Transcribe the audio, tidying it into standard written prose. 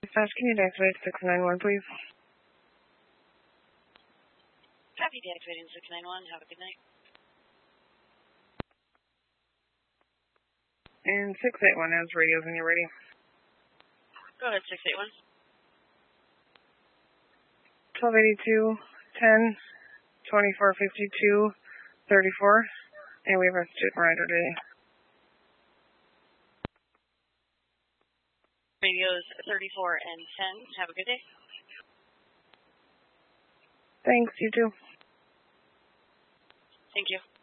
Dispatch, can you deactivate 691, please? Copy, deactivating 691. Have a good night. And 681 has radios when you're ready. Go ahead, 681. 1282, 10, 2452, 34, and we have a student rider today. Radios 34 and 10. Have a good day. Thanks, you too. Thank you.